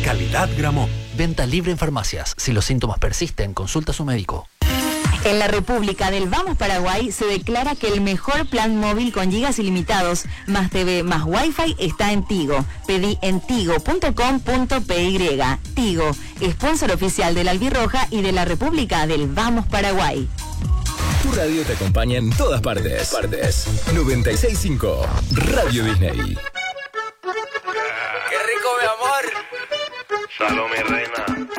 Calidad Gramó. Venta libre en farmacias. Si los síntomas persisten, consulta a su médico. En la República del Vamos Paraguay se declara que el mejor plan móvil con gigas ilimitados, más TV, más Wi-Fi está en Tigo. Pedí en tigo.com.py. Tigo, sponsor oficial de la Albirroja y de la República del Vamos Paraguay. Tu radio te acompaña en todas partes. 96.5 Radio Disney. ¡Qué rico, mi amor! Salud, mi reina.